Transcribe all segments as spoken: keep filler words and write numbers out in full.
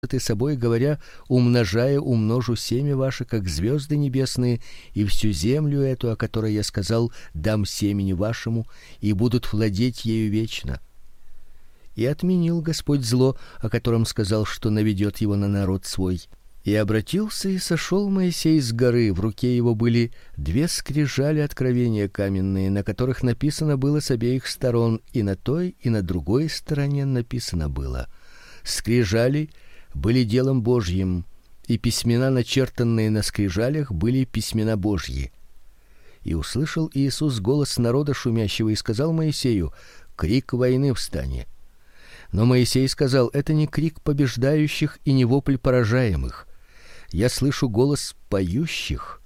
ты собой, говоря: умножая, умножу семя ваше, как звезды небесные, и всю землю эту, о которой я сказал, дам семени вашему, и будут владеть ею вечно. И отменил Господь зло, о котором сказал, что наведет его на народ свой. И обратился и сошел Моисей с горы, в руке его были две скрижали откровения каменные, на которых написано было с обеих сторон, и на той, и на другой стороне написано было: скрижали были делом Божьим, и письмена, начертанные на скрижалях, были письмена Божьи. И услышал Иисус голос народа шумящего и сказал Моисею: крик войны встане. Но Моисей сказал: это не крик побеждающих и не вопль поражаемых. Я слышу голос поющих.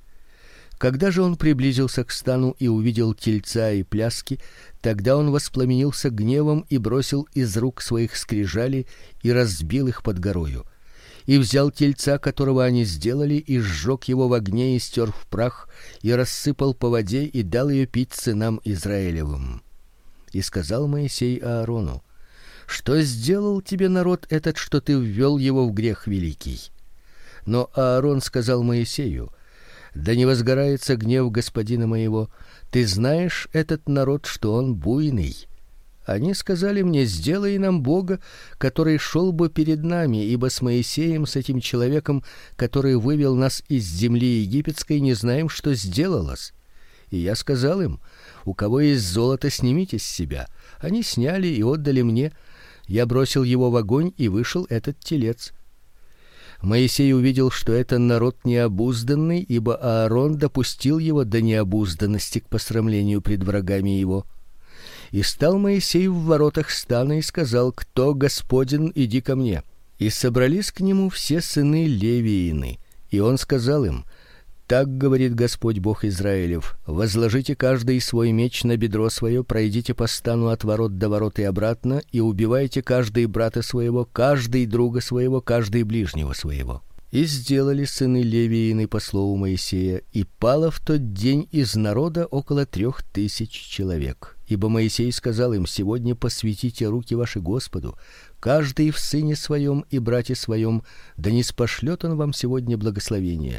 Когда же он приблизился к стану и увидел тельца и пляски, тогда он воспламенился гневом и бросил из рук своих скрижали и разбил их под горою. И взял тельца, которого они сделали, и сжег его в огне и стер в прах, и рассыпал по воде и дал ее пить сынам Израилевым. И сказал Моисей Аарону: что сделал тебе народ этот, что ты ввел его в грех великий? Но Аарон сказал Моисею: да не возгорается гнев господина моего, ты знаешь этот народ, что он буйный. Они сказали мне: сделай нам бога, который шел бы перед нами, ибо с Моисеем, с этим человеком, который вывел нас из земли египетской, не знаем, что сделалось. И я сказал им: у кого есть золото, снимите с себя. Они сняли и отдали мне. Я бросил его в огонь, и вышел этот телец. Моисей увидел, что это народ необузданный, ибо Аарон допустил его до необузданности к посрамлению пред врагами его. И стал Моисей в воротах стана и сказал: кто Господин, иди ко мне. И собрались к нему все сыны Левиины, и он сказал им: так говорит Господь Бог Израилев: возложите каждый свой меч на бедро свое, пройдите по стану от ворот до ворот и обратно, и убивайте каждый брата своего, каждый друга своего, каждый ближнего своего. И сделали сыны Левиины по слову Моисея, и пало в тот день из народа около трех тысяч человек. Ибо Моисей сказал им: сегодня посвятите руки ваши Господу, каждый в сыне своем и брате своем, да не спошлет он вам сегодня благословения.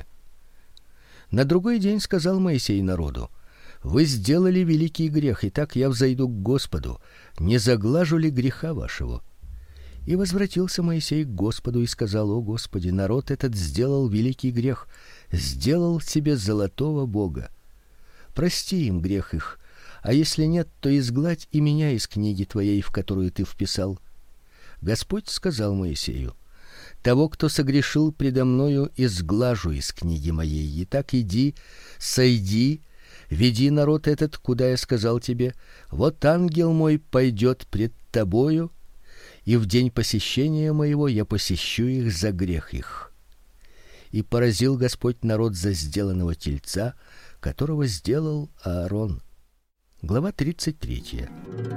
На другой день сказал Моисей народу: вы сделали великий грех, и так я взойду к Господу, не заглажу ли греха вашего? И возвратился Моисей к Господу и сказал: о Господи, народ этот сделал великий грех, сделал себе золотого бога. Прости им грех их, а если нет, то изгладь и меня из книги твоей, в которую ты вписал. Господь сказал Моисею: того, кто согрешил предо мною, изглажу из книги моей. Итак, иди, сойди, веди народ этот, куда я сказал тебе. Вот ангел мой пойдет пред тобою, и в день посещения моего я посещу их за грех их. И поразил Господь народ за сделанного тельца, которого сделал Аарон. Глава тридцать третья.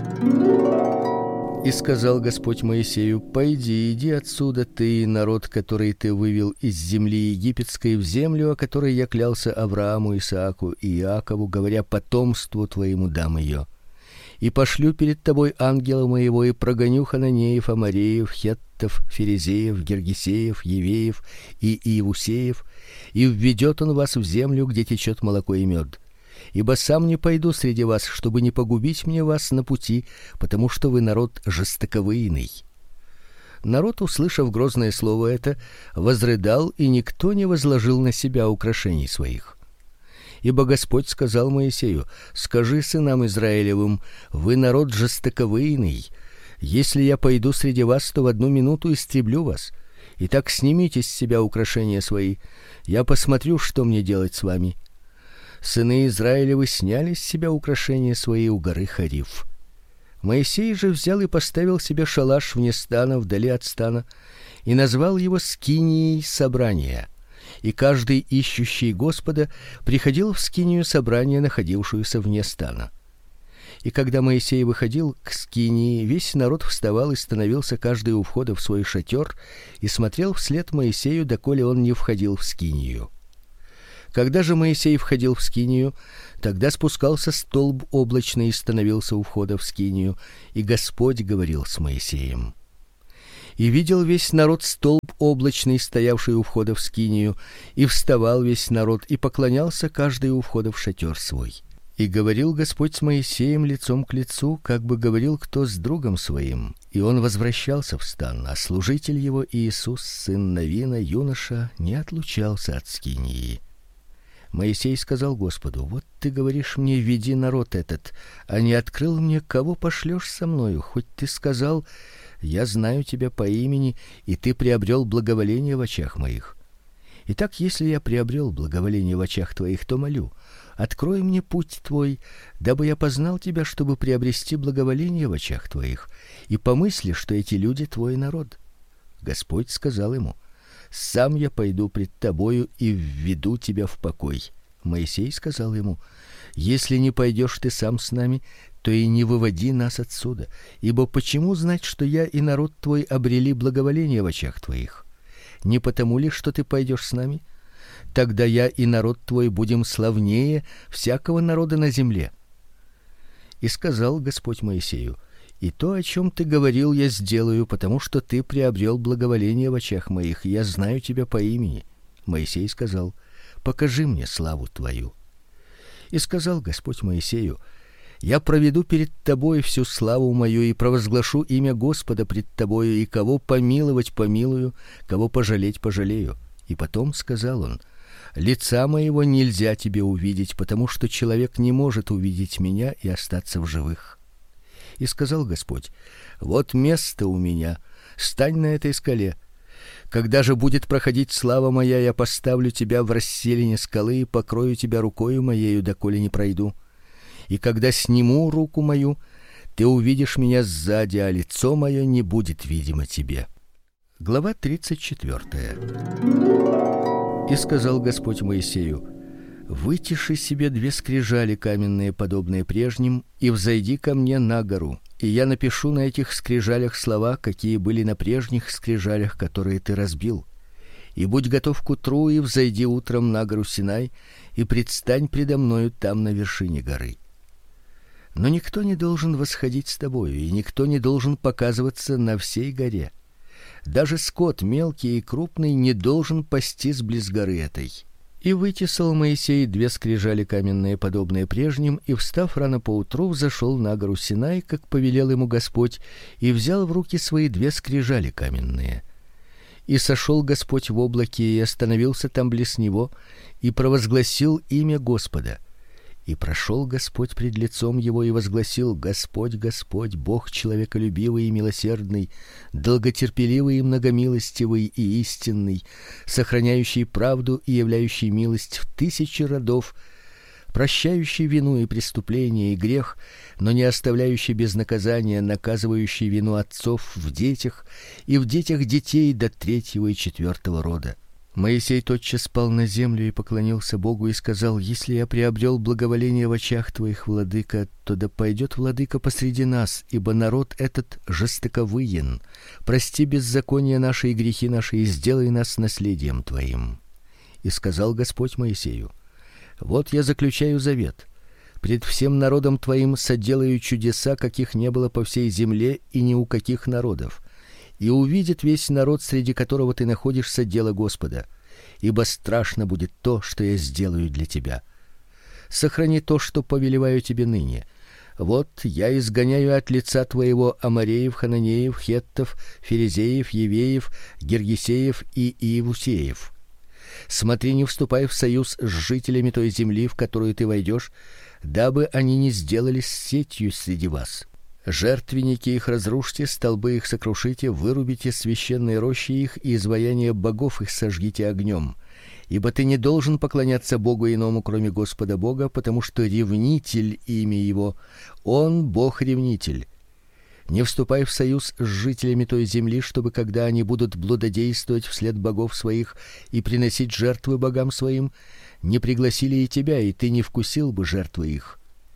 И сказал Господь Моисею: пойди, иди отсюда ты и народ, который ты вывел из земли египетской, в землю, о которой я клялся Аврааму, Исааку и Иакову, говоря: потомству твоему дам ее. И пошлю перед тобой ангела моего, и прогоню хананеев, амореев, хеттов, ферезеев, гиргесеев, евеев и иевусеев, и введет он вас в землю, где течет молоко и мед. Ибо сам не пойду среди вас, чтобы не погубить мне вас на пути, потому что вы народ жестоковыйный. Народ, услышав грозное слово это, возрыдал, и никто не возложил на себя украшений своих. Ибо Господь сказал Моисею: скажи сынам Израилевым: вы народ жестоковыйный. Если я пойду среди вас, то в одну минуту истреблю вас. Итак, снимите с себя украшения свои. Я посмотрю, что мне делать с вами. Сыны Израилевы сняли с себя украшения свои у горы Хорив. Моисей же взял и поставил себе шалаш вне стана, вдали от стана, и назвал его скинией собрания. И каждый ищущий Господа приходил в скинию собрания, находившуюся вне стана. И когда Моисей выходил к скинии, весь народ вставал и становился каждый у входа в свой шатер и смотрел вслед Моисею, доколе он не входил в скинию. Когда же Моисей входил в скинию, тогда спускался столб облачный и становился у входа в скинию, и Господь говорил с Моисеем. И видел весь народ столб облачный, стоявший у входа в скинию, и вставал весь народ и поклонялся каждый у входа в шатер свой. И говорил Господь с Моисеем лицом к лицу, как бы говорил кто с другом своим. И он возвращался в стан, а служитель его Иисус, сын Навина, юноша, не отлучался от скинии. Моисей сказал Господу: вот ты говоришь мне: веди народ этот, а не открыл мне, кого пошлёшь со мною, хоть ты сказал: я знаю тебя по имени, и ты приобрел благоволение в очах моих. Итак, если я приобрел благоволение в очах твоих, то молю: открой мне путь твой, дабы я познал тебя, чтобы приобрести благоволение в очах твоих, и помысли, что эти люди твой народ. Господь сказал ему: сам я пойду пред тобою и введу тебя в покой. Моисей сказал ему: если не пойдешь ты сам с нами, то и не выводи нас отсюда, ибо почему знать, что я и народ твой обрели благоволение в очах твоих? Не потому ли, что ты пойдешь с нами? Тогда я и народ твой будем славнее всякого народа на земле. И сказал Господь Моисею: и то, о чем ты говорил, я сделаю, потому что ты приобрел благоволение в очах моих, я знаю тебя по имени. Моисей сказал: покажи мне славу твою. И сказал Господь Моисею: я проведу перед тобой всю славу мою и провозглашу имя Господа пред тобою, и кого помиловать помилую, кого пожалеть пожалею. И потом сказал он: лица моего нельзя тебе увидеть, потому что человек не может увидеть меня и остаться в живых. И сказал Господь: вот место у меня, стань на этой скале. Когда же будет проходить слава моя, я поставлю тебя в расселине скалы и покрою тебя рукою моею, доколе не пройду. И когда сниму руку мою, ты увидишь меня сзади, а лицо мое не будет видимо тебе. Глава тридцать четвёртая. И сказал Господь Моисею: вытиши себе две скрижали каменные, подобные прежним, и взойди ко мне на гору, и я напишу на этих скрижалях слова, какие были на прежних скрижалях, которые ты разбил. И будь готов к утру, и взойди утром на гору Синай, и предстань предо мною там на вершине горы. Но никто не должен восходить с тобою, и никто не должен показываться на всей горе. Даже скот мелкий и крупный не должен пастись близ горы этой. И вытесал Моисей две скрижали каменные, подобные прежним, и, встав рано поутру, взошел на гору Синай, как повелел ему Господь, и взял в руки свои две скрижали каменные. И сошел Господь в облаке и остановился там близ него, и провозгласил имя Господа. И прошел Господь пред лицом его и возгласил: Господь, Господь, Бог человеколюбивый и милосердный, долготерпеливый и многомилостивый и истинный, сохраняющий правду и являющий милость в тысячи родов, прощающий вину и преступление и грех, но не оставляющий без наказания, наказывающий вину отцов в детях и в детях детей до третьего и четвертого рода. Моисей тотчас пал на землю и поклонился Богу и сказал: если я приобрел благоволение в очах твоих, владыка, то да пойдет владыка посреди нас, ибо народ этот жестоковыен. Прости беззакония наши и грехи наши, и сделай нас наследием твоим. И сказал Господь Моисею: вот я заключаю завет. Пред всем народом твоим соделаю чудеса, каких не было по всей земле и ни у каких народов. И увидит весь народ, среди которого ты находишься, дело Господа, ибо страшно будет то, что я сделаю для тебя. Сохрани то, что повелеваю тебе ныне. Вот я изгоняю от лица твоего амореев, хананеев, хеттов, ферезеев, евеев, гиргесеев и иевусеев. Смотри, не вступай в союз с жителями той земли, в которую ты войдешь, дабы они не сделались сетью среди вас. Жертвенники их разрушьте, столбы их сокрушите, вырубите священные рощи их и изваяния богов их сожгите огнем. Ибо ты не должен поклоняться богу иному, кроме Господа Бога, потому что ревнитель имя его, он Бог-ревнитель. Не вступай в союз с жителями той земли, чтобы, когда они будут блудодействовать вслед богов своих и приносить жертвы богам своим, не пригласили и тебя, и ты не вкусил бы жертвы их.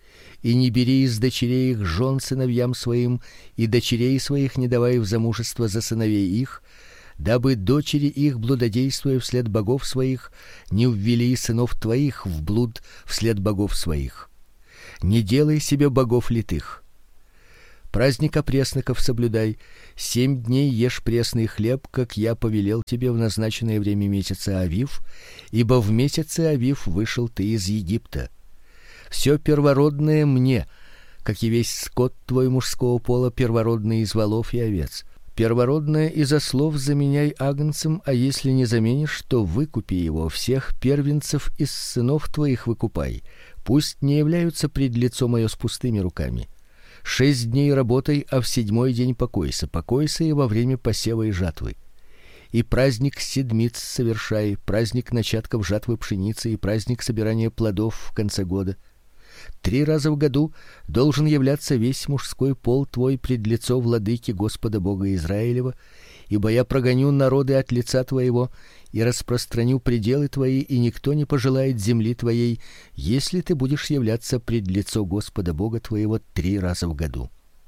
И не бери из дочерей их жен сыновьям своим, и дочерей своих не давай в замужество за сыновей их, дабы дочери их, блудодействуя вслед богов своих, не ввели сынов твоих в блуд вслед богов своих. Не делай себе богов литых. Праздник опресноков соблюдай. Семь дней ешь пресный хлеб, как я повелел тебе в назначенное время месяца Авив, ибо в месяце Авив вышел ты из Египта. Все первородное мне, как и весь скот твой мужского пола, первородный из волов и овец. Первородное из ослов заменяй агнцем, а если не заменишь, то выкупи его. Всех первенцев из сынов твоих выкупай. Пусть не являются пред лицо мое с пустыми руками. Шесть дней работай, а в седьмой день покойся. Покойся и во время посева и жатвы. И праздник седмиц совершай, праздник начатков жатвы пшеницы и праздник собирания плодов в конце года. Три раза в году должен являться весь мужской пол твой пред лицо владыки Господа Бога Израилева, ибо я прогоню народы от лица твоего и распространю пределы твои, и никто не пожелает земли твоей, если ты будешь являться пред лицо Господа Бога твоего три раза в году.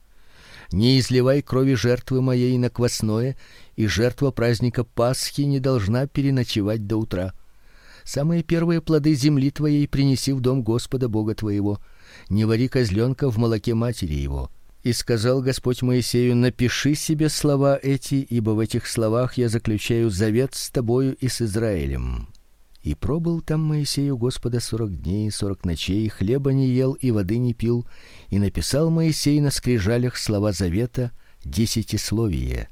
Не изливай крови жертвы моей на квасное, и жертва праздника Пасхи не должна переночевать до утра. Самые первые плоды земли твоей принеси в дом Господа Бога твоего. Не вари козленка в молоке матери его. И сказал Господь Моисею: напиши себе слова эти, ибо в этих словах я заключаю завет с тобою и с Израилем. И пробыл там Моисей у Господа сорок дней и сорок ночей, хлеба не ел и воды не пил, и написал Моисей на скрижалях слова завета десятисловие.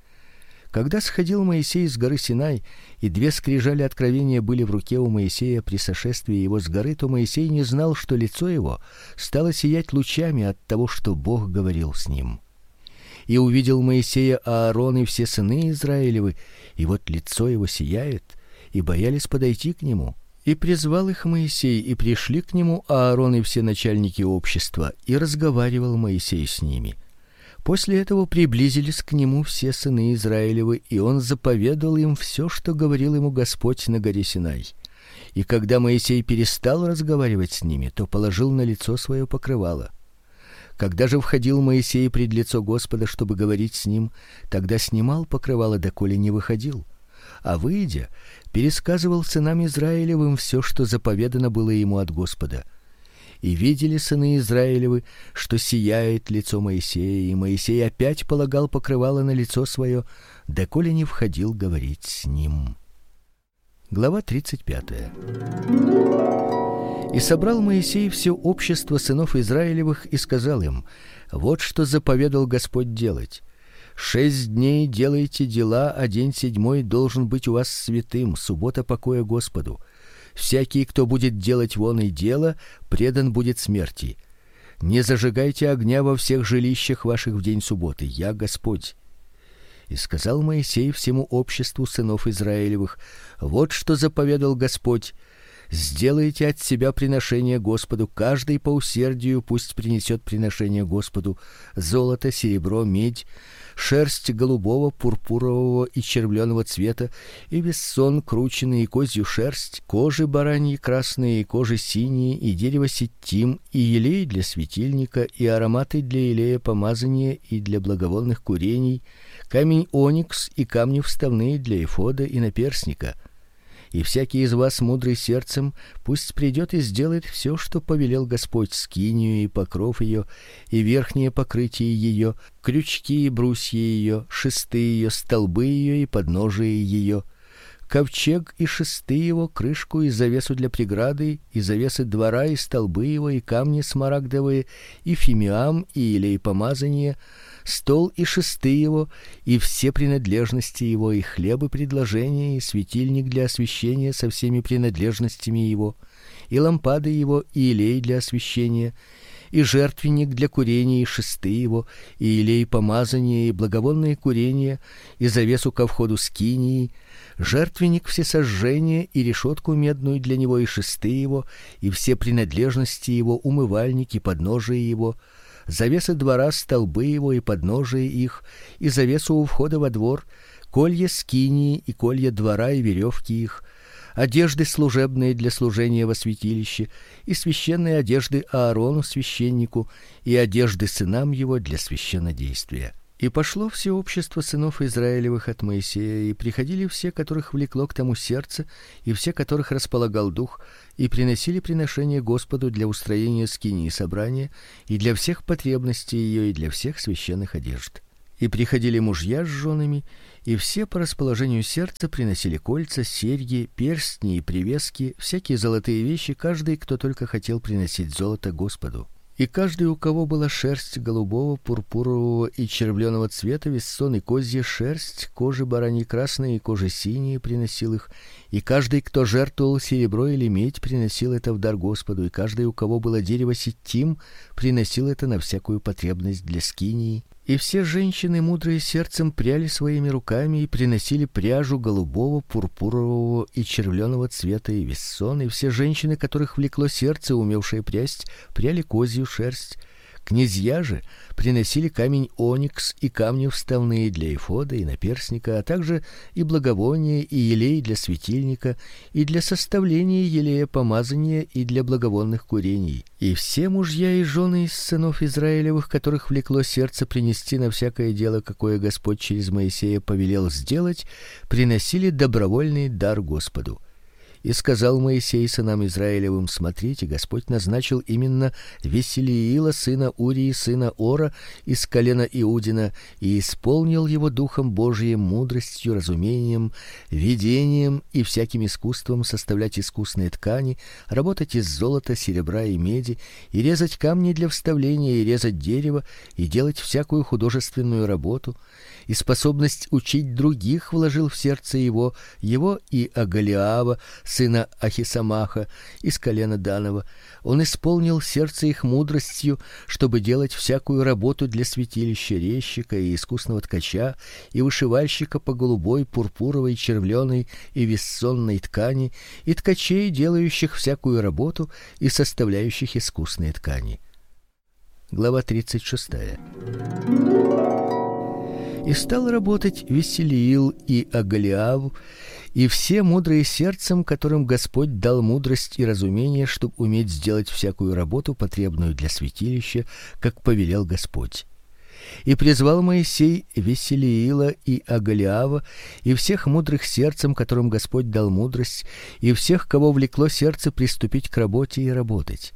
Когда сходил Моисей с горы Синай, и две скрижали откровения были в руке у Моисея при сошествии его с горы, то Моисей не знал, что лицо его стало сиять лучами от того, что Бог говорил с ним. И увидел Моисея Аарон и все сыны Израилевы, и вот лицо его сияет, и боялись подойти к нему. И призвал их Моисей, и пришли к нему Аарон и все начальники общества, и разговаривал Моисей с ними. После этого приблизились к нему все сыны Израилевы, и он заповедал им все, что говорил ему Господь на горе Синай. И когда Моисей перестал разговаривать с ними, то положил на лицо свое покрывало. Когда же входил Моисей пред лицо Господа, чтобы говорить с ним, тогда снимал покрывало, доколе не выходил. А выйдя, пересказывал сынам Израилевым все, что заповедано было ему от Господа. И видели сыны Израилевы, что сияет лицо Моисея, и Моисей опять полагал покрывало на лицо свое, доколе не входил говорить с ним. Глава тридцать пятая. И собрал Моисей все общество сынов Израилевых и сказал им: вот что заповедал Господь делать. Шесть дней делайте дела, а день седьмой должен быть у вас святым, суббота покоя Господу. Всякий, кто будет делать вон и дело, предан будет смерти. Не зажигайте огня во всех жилищах ваших в день субботы. Я Господь. И сказал Моисей всему обществу сынов Израилевых: вот что заповедал Господь: сделайте от себя приношение Господу, каждый по усердию пусть принесет приношение Господу: золото, серебро, медь, шерсть голубого, пурпурового и червленого цвета, и вессон крученый, и козью шерсть, кожи бараньи красные, и кожи синие, и дерево ситтим, и елей для светильника, и ароматы для елея помазания и для благовонных курений, камень оникс и камни вставные для эфода и наперстника. И всякий из вас, мудрый сердцем, пусть придет и сделает все, что повелел Господь: скинию и покров ее, и верхнее покрытие ее, крючки и брусья ее, шесты ее, столбы ее и подножие ее, ковчег и шесты его, крышку и завесу для преграды, и завесы двора, и столбы его, и камни смарагдовые, и фимиам, и елей помазания, стол и шесты его, и все принадлежности его, и хлебы предложения, и светильник для освещения со всеми принадлежностями его, и лампады его, и елей для освещения, и жертвенник для курения, и шесты его, и елей помазания, и благовонные курения, и завесу ко входу скинии, жертвенник всесожжения, и решетку медную для него, и шесты его, и все принадлежности его, умывальник и подножие его, завесы двора, столбы его и подножие их, и завесу у входа во двор, колья скинии и колья двора и веревки их, одежды служебные для служения во святилище, и священные одежды Аарону священнику, и одежды сынам его для священнодействия. И пошло все общество сынов Израилевых от Моисея, и приходили все, которых влекло к тому сердце, и все, которых располагал дух, и приносили приношения Господу для устроения скинии собрания, и для всех потребностей ее, и для всех священных одежд. И приходили мужья с женами, и все по расположению сердца приносили кольца, серьги, перстни и привески, всякие золотые вещи, каждый, кто только хотел приносить золото Господу. И каждый, у кого была шерсть голубого, пурпурового и червленого цвета, вессон и козья шерсть, кожи бараньи красные и кожи синие, приносил их. И каждый, кто жертвовал серебро или медь, приносил это в дар Господу. И каждый, у кого было дерево ситим, приносил это на всякую потребность для скинии. И все женщины, мудрые сердцем, пряли своими руками и приносили пряжу голубого, пурпурового и червленого цвета и вессон, и все женщины, которых влекло сердце, умевшие прясть, пряли козью шерсть. Князья же приносили камень оникс и камни вставные для эфода и наперстника, а также и благовония, и елей для светильника, и для составления елея помазания, и для благовонных курений. И все мужья и жены из сынов Израилевых, которых влекло сердце принести на всякое дело, какое Господь через Моисея повелел сделать, приносили добровольный дар Господу. И сказал Моисей сынам Израилевым: смотрите, Господь назначил именно Веселиила сына Урии сына Ора из колена Иудина, и исполнил его духом Божиим, мудростью, разумением, видением и всяким искусством составлять искусные ткани, работать из золота, серебра и меди, и резать камни для вставления, и резать дерево, и делать всякую художественную работу. И способность учить других вложил в сердце его, его и Агалиава сына Ахисамаха из колена Данова. Он исполнил сердце их мудростью, чтобы делать всякую работу для святилища, резчика и искусного ткача, и вышивальщика по голубой, пурпуровой, червленой и вессонной ткани, и ткачей, делающих всякую работу и составляющих искусные ткани. Глава тридцать шестая. И стал работать Веселиил и Агалиав, и все мудрые сердцем, которым Господь дал мудрость и разумение, чтобы уметь сделать всякую работу, потребную для святилища, как повелел Господь. И призвал Моисей Веселиила и Агалиава, и всех мудрых сердцем, которым Господь дал мудрость, и всех, кого влекло сердце приступить к работе и работать.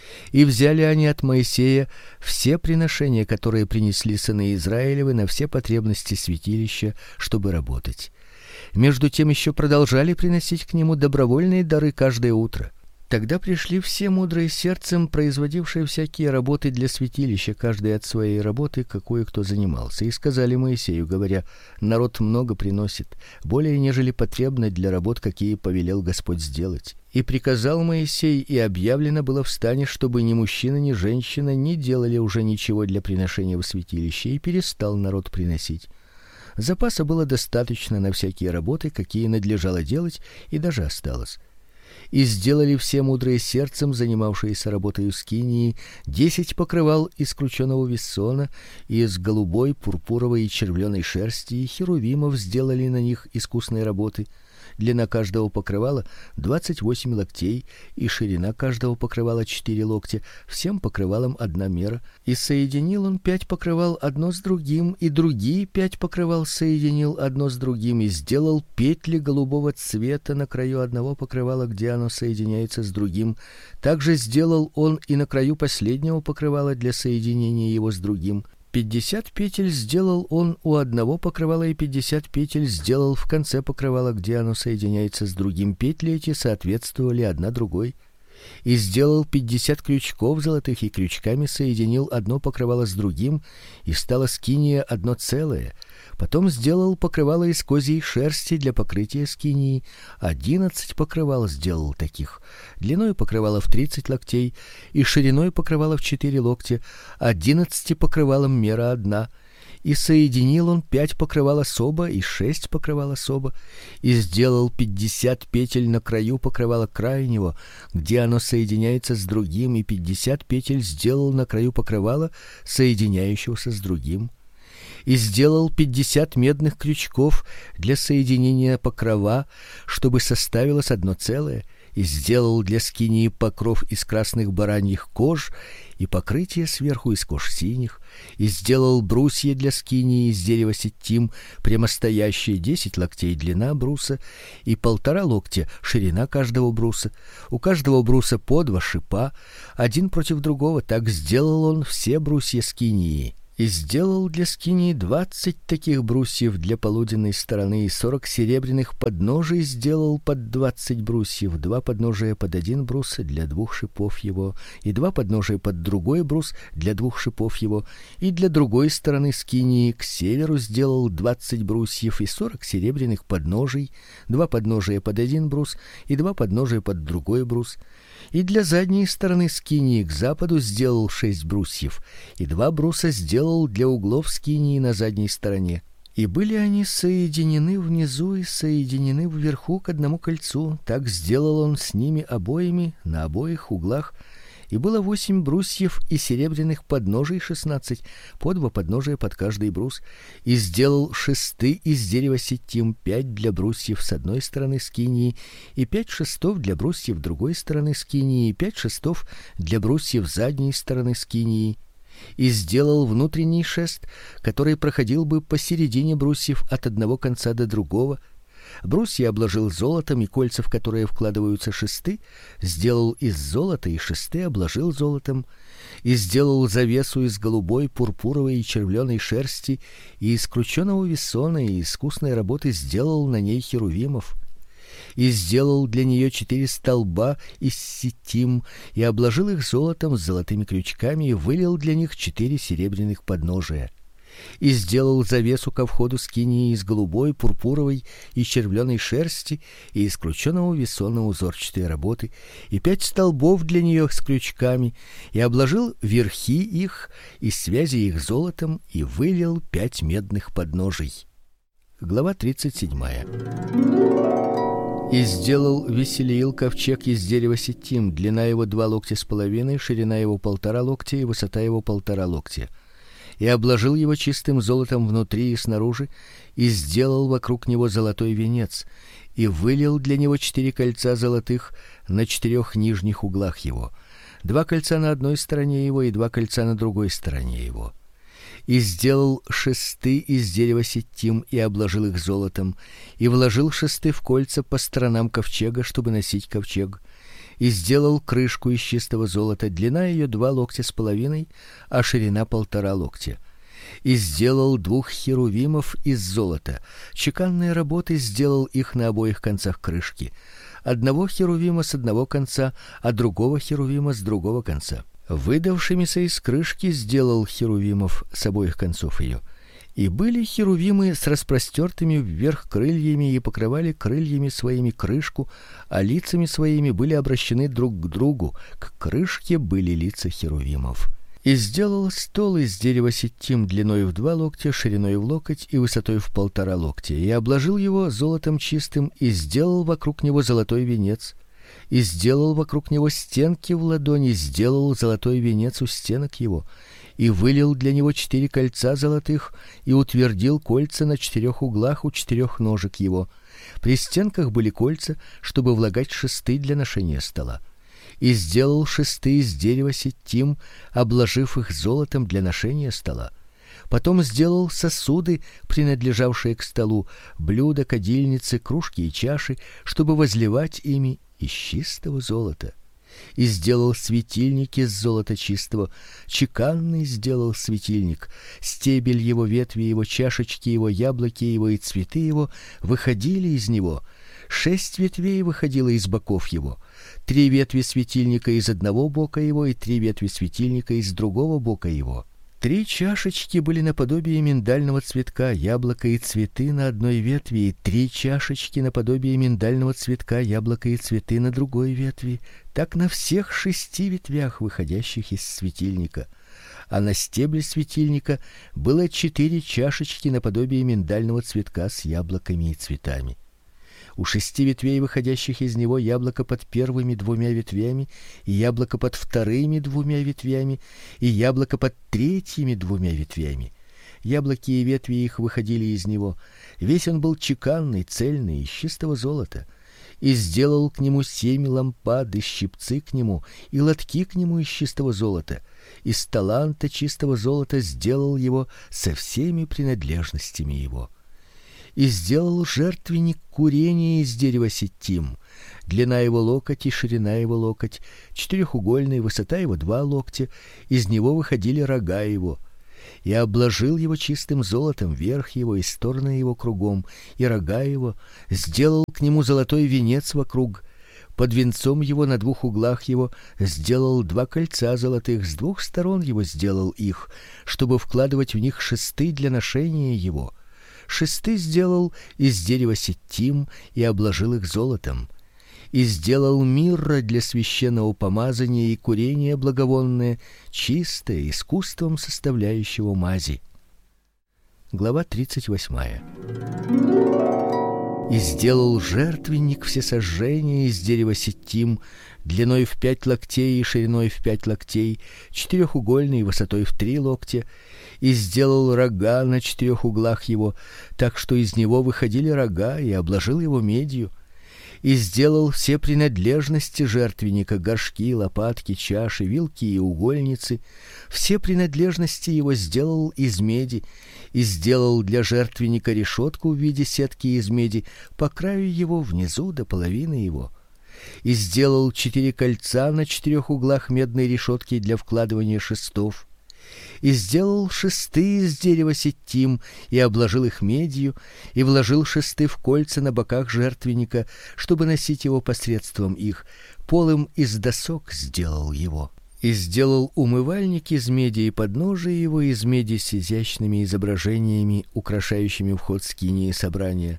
И взяли они от Моисея все приношения, которые принесли сыны Израилевы на все потребности святилища, чтобы работать. Между тем еще продолжали приносить к нему добровольные дары каждое утро. Тогда пришли все мудрые сердцем, производившие всякие работы для святилища, каждый от своей работы, какую кто занимался, и сказали Моисею, говоря: народ много приносит, более нежели потребно для работ, какие повелел Господь сделать. И приказал Моисей, и объявлено было в стане, чтобы ни мужчина, ни женщина не делали уже ничего для приношения в святилище, и перестал народ приносить. Запаса было достаточно на всякие работы, какие надлежало делать, и даже осталось. И сделали все мудрые сердцем, занимавшиеся работой скинии, десять покрывал из крученого вессона, и из голубой, пурпуровой и червленой шерсти, и херувимов сделали на них искусные работы. Длина каждого покрывала двадцать восемь локтей, и ширина каждого покрывала четыре локтя, всем покрывалам одна мера. И соединил он пять покрывал одно с другим, и другие пять покрывал соединил одно с другим, и сделал петли голубого цвета на краю одного покрывала, где оно соединяется с другим. Также сделал он и на краю последнего покрывала для соединения его с другим. Пятьдесят петель сделал он у одного покрывала, и пятьдесят петель сделал в конце покрывала, где оно соединяется с другим. Петли эти соответствовали одна другой. И сделал пятьдесят крючков золотых, и крючками соединил одно покрывало с другим, и стало скиния одно целое. Потом сделал покрывало из козьей шерсти для покрытия скинии. Одиннадцать покрывал сделал таких. Длиной покрывала в тридцать локтей, и шириной покрывала в четыре локтя. Одиннадцати покрывалам мера одна. И соединил он пять покрывал особо и шесть покрывал особо, и сделал пятьдесят петель на краю покрывала крайнего, где оно соединяется с другим, и пятьдесят петель сделал на краю покрывала, соединяющегося с другим. И сделал пятьдесят медных крючков для соединения покрова, чтобы составилось одно целое, и сделал для скинии покров из красных бараньих кож и покрытие сверху из кож синих, и сделал брусья для скинии из дерева ситим, прямостоящие, десять локтей длина бруса и полтора локтя ширина каждого бруса. У каждого бруса по два шипа, один против другого. Так сделал он все брусья скинии. И сделал для скинии двадцать таких брусьев для полуденной стороны, и сорок серебряных подножий сделал под двадцать брусьев, два подножия под один брус для двух шипов его, и два подножия под другой брус для двух шипов его, и для другой стороны скинии к северу сделал двадцать брусьев и сорок серебряных подножий, два подножия под один брус и два подножия под другой брус. И для задней стороны скинии к западу сделал шесть брусьев, и два бруса сделал для углов скинии на задней стороне. И были они соединены внизу и соединены вверху к одному кольцу. Так сделал он с ними обоими на обоих углах. И было восемь брусьев и серебряных подножий шестнадцать, по два подножия под каждый брус, и сделал шесты из дерева ситим, пять для брусьев с одной стороны скинии, и пять шестов для брусьев другой стороны скинии, и пять шестов для брусьев задней стороны скинии. И сделал внутренний шест, который проходил бы посередине брусьев от одного конца до другого. Брусья обложил золотом, и кольца, в которые вкладываются шесты, сделал из золота, и шесты обложил золотом. И сделал завесу из голубой, пурпуровой и червленой шерсти, и из крученого весона и искусной работы сделал на ней херувимов. И сделал для нее четыре столба из ситим, и обложил их золотом с золотыми крючками, и вылил для них четыре серебряных подножия. И сделал завесу ко входу скинии из голубой, пурпуровой и червленой шерсти и из крученого весона узорчатой работы, и пять столбов для нее с крючками, и обложил верхи их и связи их золотом, и вылил пять медных подножий. Глава тридцать седьмая. И сделал Веселиил ковчег из дерева ситим, длина его два локтя с половиной, ширина его полтора локтя и высота его полтора локтя. И обложил его чистым золотом внутри и снаружи, и сделал вокруг него золотой венец, и вылил для него четыре кольца золотых на четырех нижних углах его, два кольца на одной стороне его и два кольца на другой стороне его. И сделал шесты из дерева ситим, и обложил их золотом, и вложил шесты в кольца по сторонам ковчега, чтобы носить ковчег. И сделал крышку из чистого золота, длина ее два локтя с половиной, а ширина полтора локтя. И сделал двух херувимов из золота. Чеканные работы сделал их на обоих концах крышки. Одного херувима с одного конца, а другого херувима с другого конца. Выдавшимися из крышки сделал херувимов с обоих концов ее. И были херувимы с распростертыми вверх крыльями и покрывали крыльями своими крышку, а лицами своими были обращены друг к другу, к крышке были лица херувимов. И сделал стол из дерева ситим длиной в два локтя, шириной в локоть и высотой в полтора локтя, и обложил его золотом чистым, и сделал вокруг него золотой венец, и сделал вокруг него стенки в ладони, сделал золотой венец у стенок его, и вылил для него четыре кольца золотых, и утвердил кольца на четырех углах у четырех ножек его. При стенках были кольца, чтобы влагать шесты для ношения стола. И сделал шесты из дерева ситим, обложив их золотом для ношения стола. Потом сделал сосуды, принадлежавшие к столу, блюда, кадильницы, кружки и чаши, чтобы возливать ими из чистого золота. И сделал светильник из золота чистого, чеканный сделал светильник, стебель его, ветви его, чашечки его, яблоки его и цветы его выходили из него. Шесть ветвей выходило из боков его, три ветви светильника из одного бока его и три ветви светильника из другого бока его. Три чашечки были наподобие миндального цветка, яблоко и цветы на одной ветви, и три чашечки наподобие миндального цветка, яблоко и цветы на другой ветви, так на всех шести ветвях, выходящих из светильника. А на стебле светильника было четыре чашечки наподобие миндального цветка с яблоками и цветами. У шести ветвей, выходящих из него, яблоко под первыми двумя ветвями, и яблоко под вторыми двумя ветвями, и яблоко под третьими двумя ветвями. Яблоки и ветви их выходили из него. Весь он был чеканный, цельный, из чистого золота. и сделал к нему семь лампад, и щипцы к нему, и лотки к нему из чистого золота. Из таланта чистого золота сделал его со всеми принадлежностями его. И сделал жертвенник курения из дерева ситим. Длина его локоть и ширина его локоть, четырехугольный, высота его два локтя, из него выходили рога его. И обложил его чистым золотом верх его и стороны его кругом, и рога его, сделал к нему золотой венец вокруг. Под венцом его на двух углах его сделал два кольца золотых, с двух сторон его сделал их, чтобы вкладывать в них шесты для ношения его. Шесты сделал из дерева ситим и обложил их золотом. И сделал мирра для священного помазания и курения благовонное, чистое, искусством составляющего мази. Глава тридцать восьмая. И сделал жертвенник всесожжения из дерева ситим, длиной в пять локтей и шириной в пять локтей, четырехугольный, высотой в три локтя, и сделал рога на четырех углах его, так что из него выходили рога, и обложил его медью. И сделал все принадлежности жертвенника: горшки, лопатки, чаши, вилки и угольницы. Все принадлежности его сделал из меди, и сделал для жертвенника решетку в виде сетки из меди по краю его внизу до половины его. И сделал четыре кольца на четырех углах медной решетки для вкладывания шестов. И сделал шесты из дерева ситим и обложил их медью, и вложил шесты в кольца на боках жертвенника, чтобы носить его посредством их. Полым из досок сделал его. И сделал умывальник из меди и подножие его из меди с изящными изображениями, украшающими вход скинии собрания.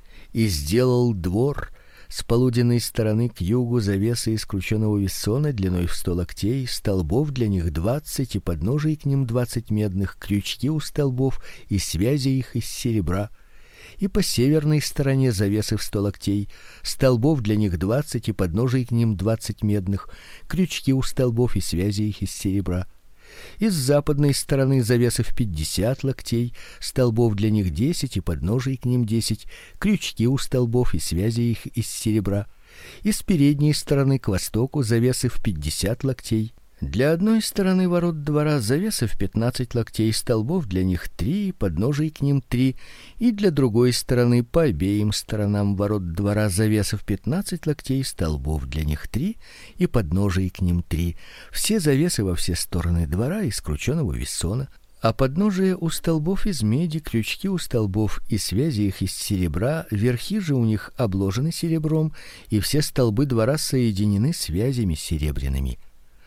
И сделал двор с полуденной стороны к югу завесы из крученого вессона длиной в сто локтей, столбов для них двадцать и подножий к ним двадцать медных, крючки у столбов и связи их из серебра. И по северной стороне завесы в сто локтей, столбов для них двадцать и подножий к ним двадцать медных, крючки у столбов и связи их из серебра. И с западной стороны завесы в пятьдесят локтей, столбов для них десять и подножий к ним десять, крючки у столбов и связи их из серебра. И с передней стороны к востоку завесы в пятьдесят локтей. Для одной стороны ворот двора завесы в пятнадцать локтей, столбов для них три, подножий к ним три, и для другой стороны по обеим сторонам ворот двора завесы в пятнадцать локтей, столбов для них три, и подножий к ним три. Все завесы во все стороны двора из крученого вессона, а подножие у столбов из меди, крючки у столбов и связи их из серебра, верхи же у них обложены серебром, и все столбы двора соединены связями серебряными.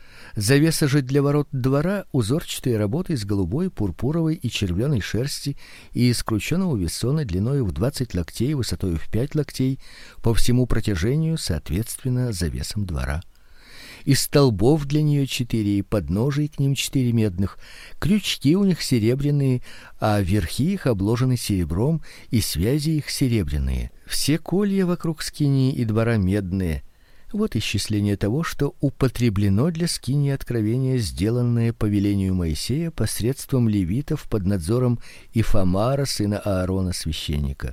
Завеса же для ворот двора узорчатой работы из голубой, пурпуровой и червленой шерсти и из крученого вессона длиной в двадцать локтей, высотой в пять локтей, по всему протяжению соответственно завесам двора. Из столбов для нее четыре, и подножий к ним четыре медных, крючки у них серебряные, а верхи их обложены серебром, и связи их серебряные. Все колья вокруг скинии и двора медные. Вот исчисление того, что употреблено для скинии откровения, сделанное по велению Моисея посредством левитов под надзором Ифамара сына Аарона священника.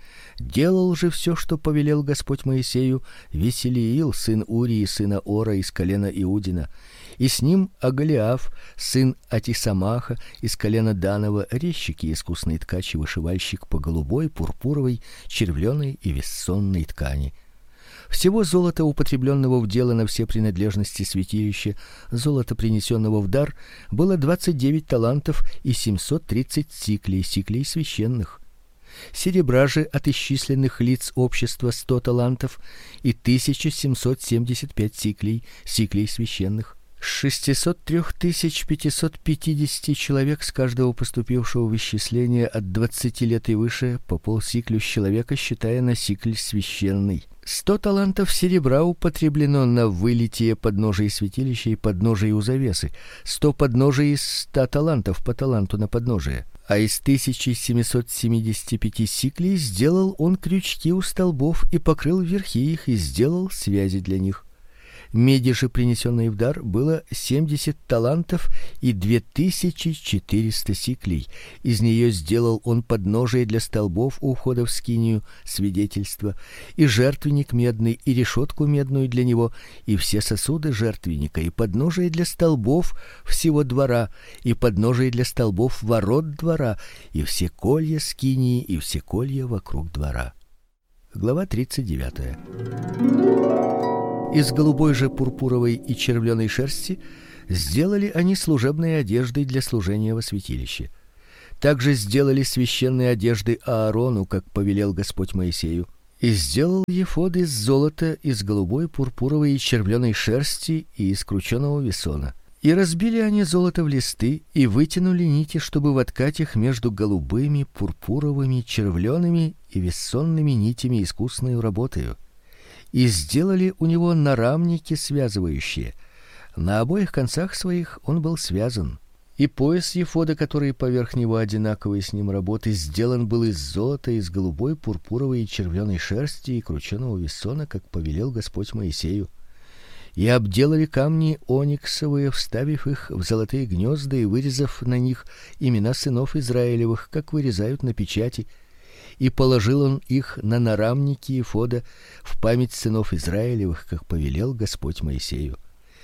Делал же все, что повелел Господь Моисею, Веселиил сын Урии сына Ора из колена Иудина, и с ним Агалиаф сын Атисамаха из колена Данова, резчик и искусный ткач и вышивальщик по голубой, пурпуровой, червленой и вессонной ткани. Всего золота, употребленного в дело на все принадлежности святилища, золота, принесенного в дар, было двадцать девять талантов и семьсот тридцать сиклей, сиклей священных. Серебра же от исчисленных лиц общества сто талантов и тысяча семьсот семьдесят пять сиклей, сиклей священных. С шестисот трёх тысяч пятисот пятидесяти человек с каждого поступившего в исчисление от двадцати лет и выше по полсиклю с человека, считая на сикль священный. Сто талантов серебра употреблено на вылитие подножий святилища и подножий у завесы, сто подножий из ста талантов по таланту на подножие. А из тысячи семисот семидесяти пяти сиклей сделал он крючки у столбов и покрыл верхи их и сделал связи для них. Меди же, принесенной в дар, было семьдесят талантов и две тысячи четыреста сиклей. Из нее сделал он подножие для столбов у входа в скинию свидетельства, и жертвенник медный, и решетку медную для него, и все сосуды жертвенника, и подножие для столбов всего двора, и подножие для столбов ворот двора, и все колья скинии, и все колья вокруг двора. Глава тридцать девятая. Из голубой же, пурпуровой и червленой шерсти сделали они служебные одежды для служения во святилище. Также сделали священные одежды Аарону, как повелел Господь Моисею. И сделал ефод из золота, из голубой, пурпуровой и червленой шерсти и из крученого весона. И разбили они золото в листы и вытянули нити, чтобы воткать их между голубыми, пурпуровыми, червлеными и весонными нитями искусною работою. И сделали у него нарамники связывающие. На обоих концах своих он был связан. И пояс ефода, который поверх него одинаковой с ним работы, сделан был из золота, из голубой, пурпуровой и червленой шерсти и крученого весона, как повелел Господь Моисею. И обделали камни ониксовые, вставив их в золотые гнезда и вырезав на них имена сынов Израилевых, как вырезают на печати. И положил он их на нарамники ефода в память сынов Израилевых, как повелел Господь Моисею.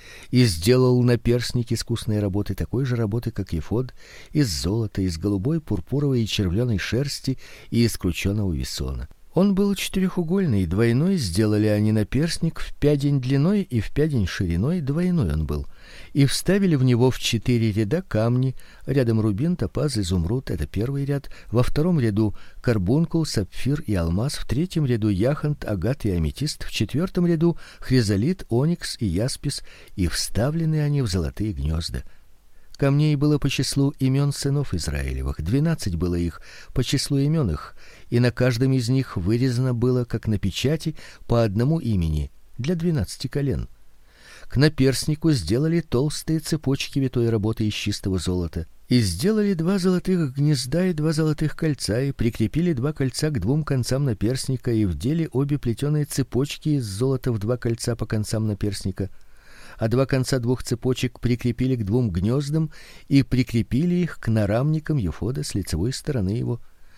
И сделал наперстник искусной работы, такой же работы, как ефод, из золота, из голубой, пурпуровой и червленой шерсти и из крученого весона. Он был четырехугольный, двойной сделали они наперстник, в пядень длиной и в пядень шириной, двойной он был. И вставили в него в четыре ряда камни, рядом рубин, топаз, изумруд, это первый ряд, во втором ряду карбункул, сапфир и алмаз, в третьем ряду яхонт, агат и аметист, в четвертом ряду хризолит, оникс и яспис, и вставлены они в золотые гнезда. Камней было по числу имен сынов Израилевых, двенадцать было их по числу имен их, и на каждом из них вырезано было, как на печати, по одному имени для двенадцати колен. К наперстнику сделали толстые цепочки витой работы из чистого золота, и сделали два золотых гнезда и два золотых кольца, и прикрепили два кольца к двум концам наперстника, и вдели обе плетеные цепочки из золота в два кольца по концам наперстника. А два конца двух цепочек прикрепили к двум гнездам и прикрепили их к нарамникам ефода с лицевой стороны его.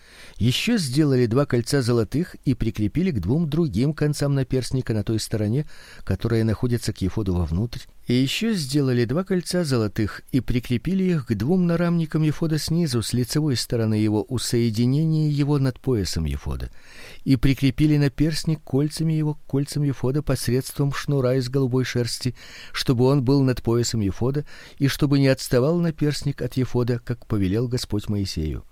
Еще сделали два кольца золотых и прикрепили к двум другим концам наперстника на той стороне, которая находится к ефоду вовнутрь. И еще сделали два кольца золотых и прикрепили их к двум нарамникам ефода снизу, с лицевой стороны его, у соединения его над поясом ефода. И прикрепили наперстник кольцами его к кольцам ефода посредством шнура из голубой шерсти, чтобы он был над поясом ефода и чтобы не отставал наперстник от ефода, как повелел Господь Моисею.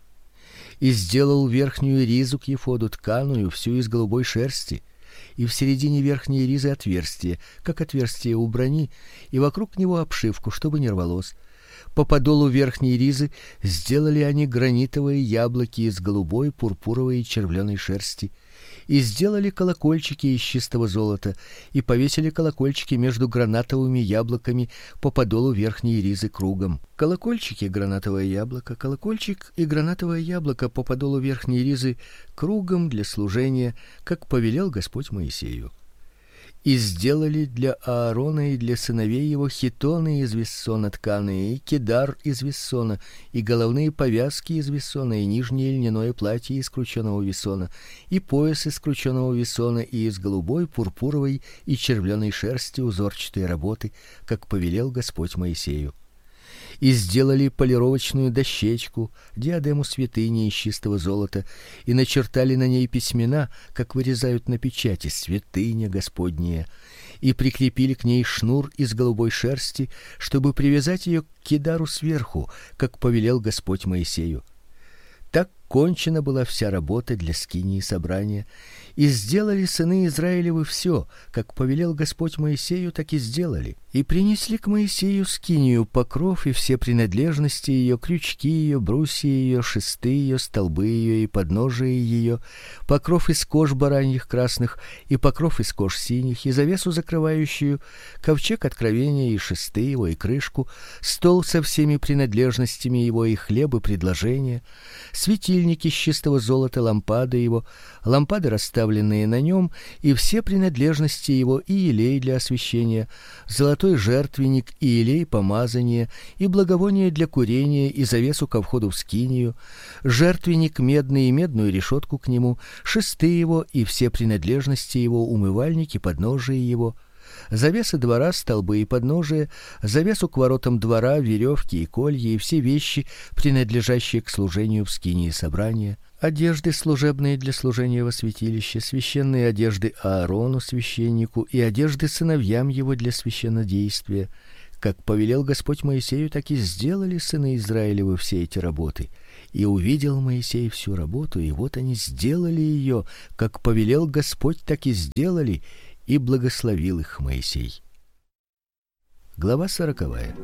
И сделал верхнюю ризу к ефоду тканую, всю из голубой шерсти, и в середине верхней ризы отверстие, как отверстие у брони, и вокруг него обшивку, чтобы не рвалось. По подолу верхней ризы сделали они гранитовые яблоки из голубой, пурпуровой и червленой шерсти, и сделали колокольчики из чистого золота, и повесили колокольчики между гранатовыми яблоками по подолу верхней ризы кругом. Колокольчики, гранатовое яблоко, колокольчик и гранатовое яблоко по подолу верхней ризы кругом для служения, как повелел Господь Моисею. И сделали для Аарона и для сыновей его хитоны из вессона тканые, и кедар из вессона, и головные повязки из вессона, и нижнее льняное платье из крученого вессона, и пояс из крученого вессона, и из голубой, пурпуровой и червленой шерсти узорчатой работы, как повелел Господь Моисею. И сделали полировочную дощечку, диадему святыни из чистого золота, и начертали на ней письмена, как вырезают на печати: святыня Господняя, и прикрепили к ней шнур из голубой шерсти, чтобы привязать ее к кедару сверху, как повелел Господь Моисею. Так кончена была вся работа для скинии собрания, и сделали сыны Израилевы все, как повелел Господь Моисею, так и сделали. И принесли к Моисею скинию, покров и все принадлежности ее, крючки ее, брусья ее, шесты ее, столбы ее и подножие ее, покров из кож бараньих красных и покров из кож синих, и завесу закрывающую, ковчег откровения и шесты его и крышку, стол со всеми принадлежностями его и хлеб и предложения, светильник светильник из чистого золота, лампады его, лампады, расставленные на нем, и все принадлежности его, и елей для освящения, золотой жертвенник, и елей помазания, и благовоние для курения, и завесу ко входу в скинию, жертвенник медный и медную решетку к нему, шесты его и все принадлежности его, умывальники, подножие его, завесы двора, столбы и подножия, завесу к воротам двора, веревки и колья и все вещи, принадлежащие к служению в скинии собрания, одежды служебные для служения во святилище, священные одежды Аарону священнику и одежды сыновьям его для священнодействия. Как повелел Господь Моисею, так и сделали сыны Израилевы все эти работы. И увидел Моисей всю работу, и вот они сделали ее, как повелел Господь, так и сделали. И благословил их Моисей. Глава сороковая.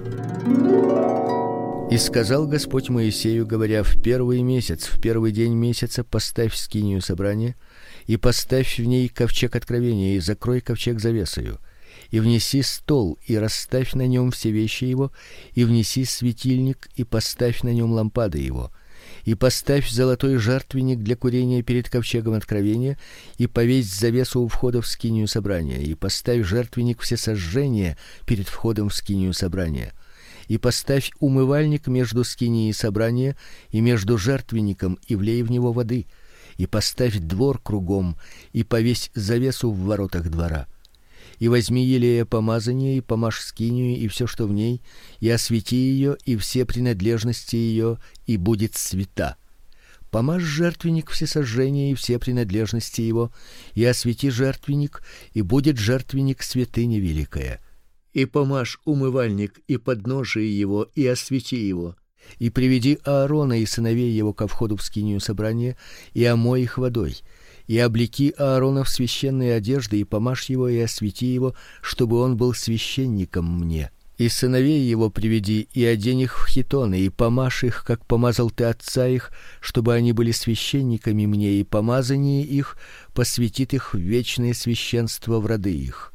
И сказал Господь Моисею, говоря: в первый месяц, в первый день месяца поставь скинию собрания, и поставь в ней ковчег откровения, и закрой ковчег завесою, и внеси стол, и расставь на нем все вещи его, и внеси светильник, и поставь на нем лампады его, и поставь золотой жертвенник для курения перед ковчегом откровения, и повесь завесу у входа в скинию собрания, и поставь жертвенник всесожжения перед входом в скинию собрания, и поставь умывальник между скинией собрания и между жертвенником, и влей в него воды, и поставь двор кругом, и повесь завесу в воротах двора. И возьми елея помазания, и помажь скинию и все, что в ней, и освети ее, и все принадлежности ее, и будет свята. Помажь жертвенник всесожжения и все принадлежности его, и освети жертвенник, и будет жертвенник святыня великая. И помажь умывальник и подножие его, и освети его. И приведи Аарона и сыновей его ко входу в скинию собрания, и омой их водой. И облеки Аарона в священные одежды, и помажь его, и освети его, чтобы он был священником мне. И сыновей его приведи, и одень их в хитоны, и помажь их, как помазал ты отца их, чтобы они были священниками мне, и помазание их посвятит их в вечное священство в роды их.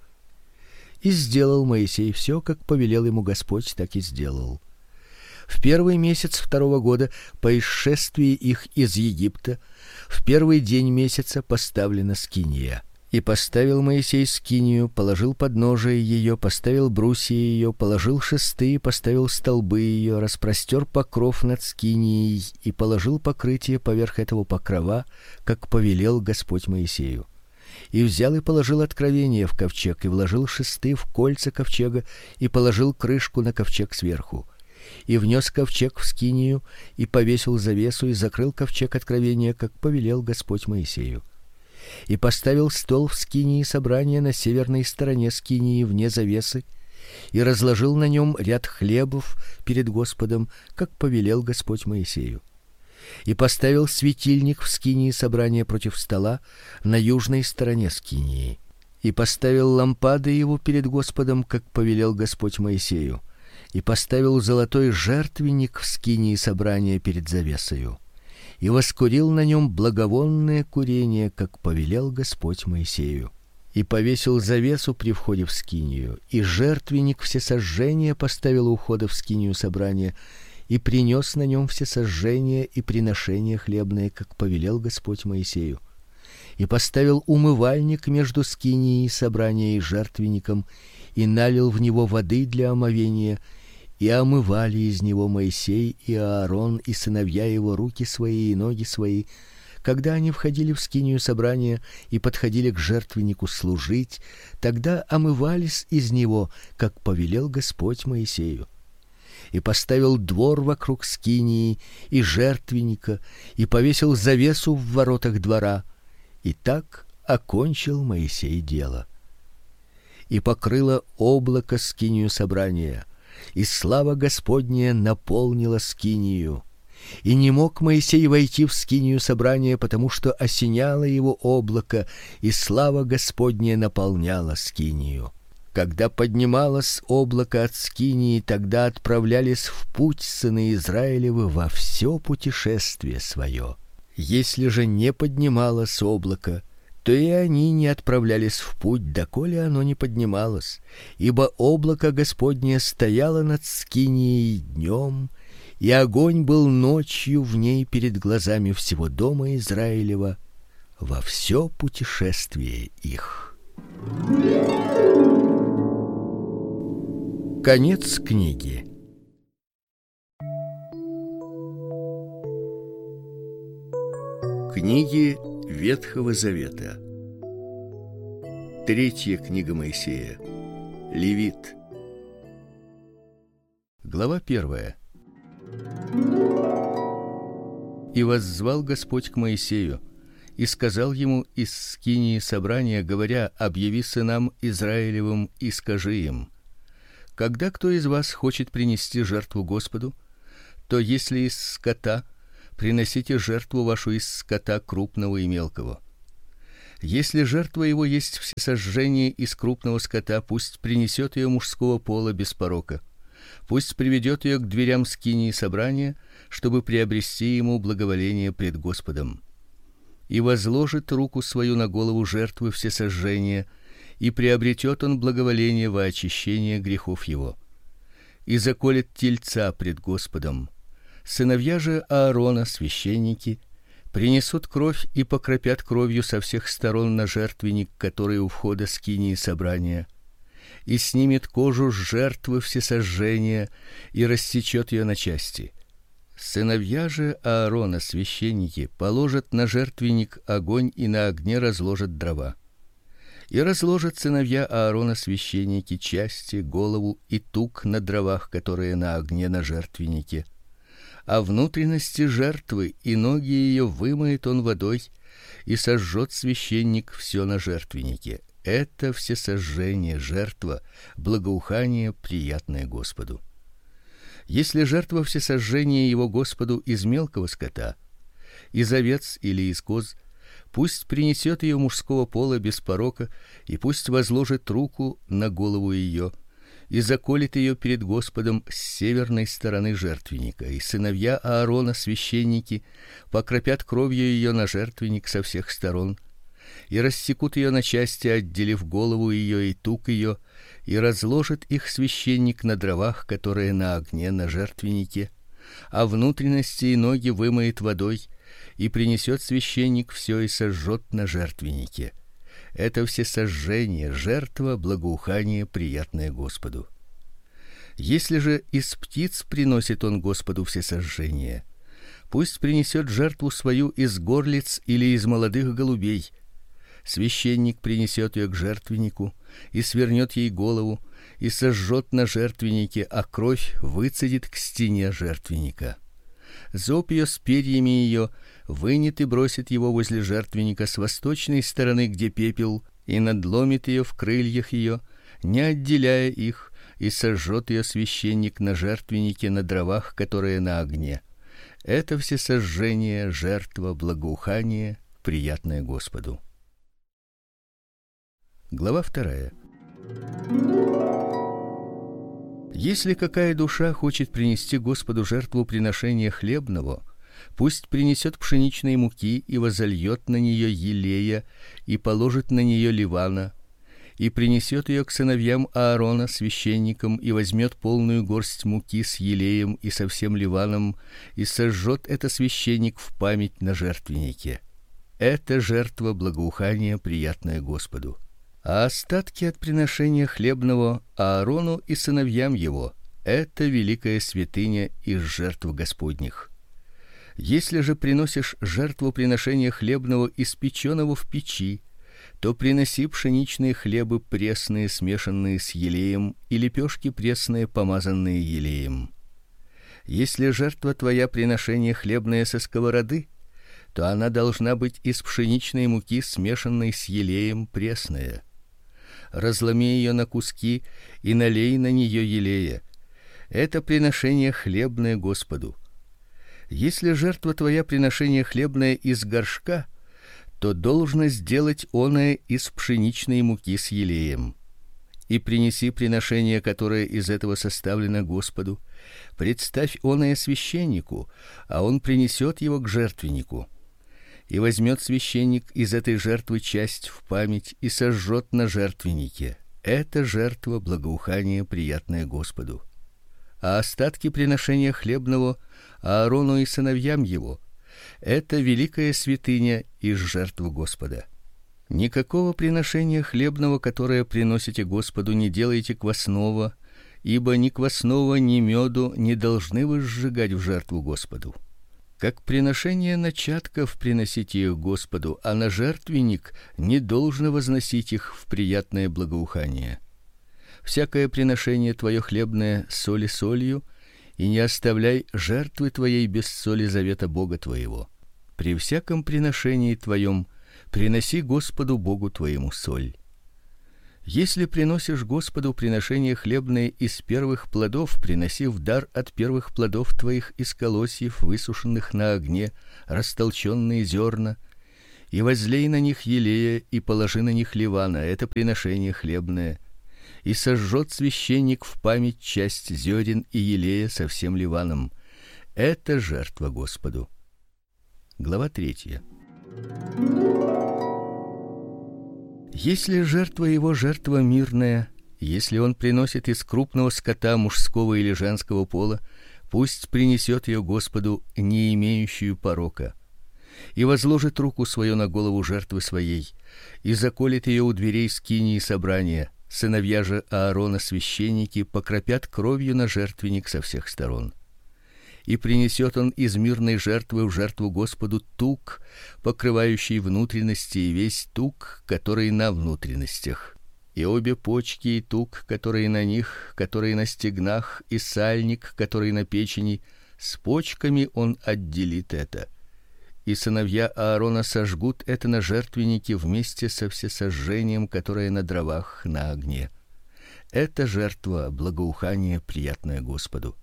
И сделал Моисей все, как повелел ему Господь, так и сделал. В первый месяц второго года по исшествии их из Египта, в первый день месяца поставлена скиния. И поставил Моисей скинию, положил подножие ее, поставил брусья ее, положил шесты, поставил столбы ее, распростер покров над скинией и положил покрытие поверх этого покрова, как повелел Господь Моисею. И взял и положил откровение в ковчег, и вложил шесты в кольца ковчега, и положил крышку на ковчег сверху. И внес ковчег в скинию, и повесил завесу, и закрыл ковчег откровения, как повелел Господь Моисею. И поставил стол в скинии собрания на северной стороне скинии вне завесы, и разложил на нем ряд хлебов перед Господом, как повелел Господь Моисею. И поставил светильник в скинии собрания против стола на южной стороне скинии. И поставил лампады его перед Господом, как повелел Господь Моисею. И поставил золотой жертвенник в скинии собрания перед завесою, и воскурил на нем благовонное курение, как повелел Господь Моисею. И повесил завесу при входе в скинию, и жертвенник всесожжения поставил у входа в скинию собрания, и принес на нем всесожжения и приношения хлебные, как повелел Господь Моисею. И поставил умывальник между скинией собрания и жертвенником, и налил в него воды для омовения, и омывали из него Моисей и Аарон и сыновья его руки свои и ноги свои, когда они входили в скинию собрания и подходили к жертвеннику служить, тогда омывались из него, как повелел Господь Моисею. И поставил двор вокруг скинии и жертвенника, и повесил завесу в воротах двора, и так окончил Моисей дело. И покрыло облако скинию собрания, и слава Господня наполнила скинию. И не мог Моисей войти в скинию собрания, потому что осеняло его облако, и слава Господня наполняла скинию. Когда поднималось облако от скинии, тогда отправлялись в путь сыны Израилевы во все путешествие свое. Если же не поднималось облако, то и они не отправлялись в путь, доколе оно не поднималось, ибо облако Господне стояло над скинией днем, и огонь был ночью в ней перед глазами всего дома Израилева во все путешествие их. Конец книги. Книги Ветхого Завета. Третья книга Моисея. Левит. Глава первая. И воззвал Господь к Моисею, и сказал ему из скинии собрания, говоря: объяви сынам Израилевым и скажи им: когда кто из вас хочет принести жертву Господу, то если из скота, приносите жертву вашу из скота крупного и мелкого. Если жертва его есть всесожжение из крупного скота, пусть принесет ее мужского пола без порока. Пусть приведет ее к дверям скинии собрания, чтобы приобрести ему благоволение пред Господом. И возложит руку свою на голову жертвы всесожжения, и приобретет он благоволение во очищение грехов его. И заколет тельца пред Господом. Сыновья же Аарона, священники, принесут кровь и покропят кровью со всех сторон на жертвенник, который у входа скинии собрания, и снимет кожу с жертвы всесожжения и рассечет ее на части. Сыновья же Аарона, священники, положат на жертвенник огонь и на огне разложат дрова. И разложат сыновья Аарона, священники, части, голову и тук на дровах, которые на огне на жертвеннике. А внутренности жертвы и ноги ее вымоет он водой, и сожжет священник все на жертвеннике. Это всесожжение, жертва, благоухание, приятное Господу. Если жертва всесожжения его Господу из мелкого скота, из овец или из коз, пусть принесет ее мужского пола без порока, и пусть возложит руку на голову ее и заколет ее перед Господом с северной стороны жертвенника, и сыновья Аарона, священники, покропят кровью ее на жертвенник со всех сторон, и рассекут ее на части, отделив голову ее и тук ее, и разложит их священник на дровах, которые на огне на жертвеннике, а внутренности и ноги вымоет водой, и принесет священник все и сожжет на жертвеннике. Это всесожжение, жертва, благоухание, приятное Господу. Если же из птиц приносит он Господу всесожжение, пусть принесет жертву свою из горлиц или из молодых голубей. Священник принесет ее к жертвеннику и свернет ей голову и сожжет на жертвеннике, а кровь выцедит к стене жертвенника. Зоб ее с перьями ее вынет и бросит его возле жертвенника с восточной стороны, где пепел, и надломит ее в крыльях ее, не отделяя их, и сожжет ее священник на жертвеннике на дровах, которые на огне. Это всесожжение, жертва, благоухание, приятное Господу. Глава вторая. Если какая душа хочет принести Господу жертву приношения хлебного, пусть принесет пшеничной муки и возольет на нее елея и положит на нее ливана, и принесет ее к сыновьям Аарона, священникам, и возьмет полную горсть муки с елеем и со всем ливаном, и сожжет это священник в память на жертвеннике. Это жертва благоухания, приятная Господу. А остатки от приношения хлебного Аарону и сыновьям его — это великая святыня из жертв Господних. Если же приносишь жертву приношения хлебного испечённого в печи, то приноси пшеничные хлебы пресные, смешанные с елеем, и лепешки пресные, помазанные елеем. Если жертва твоя приношение хлебное со сковороды, то она должна быть из пшеничной муки, смешанной с елеем, пресная. Разломи ее на куски и налей на нее елея. Это приношение хлебное Господу. Если жертва твоя приношение хлебное из горшка, то должно сделать оное из пшеничной муки с елеем. И принеси приношение, которое из этого составлено Господу. Представь оное священнику, а он принесет его к жертвеннику. И возьмет священник из этой жертвы часть в память и сожжет на жертвеннике. Это жертва благоухания, приятная Господу. а остатки приношения хлебного Аарону и сыновьям его. Это великая святыня из жертвы Господа. Никакого приношения хлебного, которое приносите Господу, не делайте квасного, ибо ни квасного, ни меду не должны вы сжигать в жертву Господу. Как приношение начатков приносите их Господу, а на жертвенник не должно возносить их в приятное благоухание. Всякое приношение твое хлебное соли солью, и не оставляй жертвы твоей без соли завета Бога твоего. При всяком приношении твоем приноси Господу Богу твоему соль. Если приносишь Господу приношение хлебное из первых плодов, приноси в дар от первых плодов твоих из колосьев, высушенных на огне, растолченные зерна, и возлей на них елея и положи на них ливана, это приношение хлебное. И сожжет священник в память часть зерен и елея со всем ливаном. Это жертва Господу. Глава третья. Если жертва его жертва мирная, если он приносит из крупного скота мужского или женского пола, пусть принесет ее Господу, не имеющую порока, и возложит руку свою на голову жертвы своей, и заколет ее у дверей скинии собрания. Сыновья же Аарона, священники, покропят кровью на жертвенник со всех сторон. И принесет он из мирной жертвы в жертву Господу тук, покрывающий внутренности, и весь тук, который на внутренностях, и обе почки, и тук, который на них, который на стегнах, и сальник, который на печени, с почками он отделит это. И сыновья Аарона сожгут это на жертвеннике вместе со всесожжением, которое на дровах на огне. Это жертва благоухания, приятная Господу.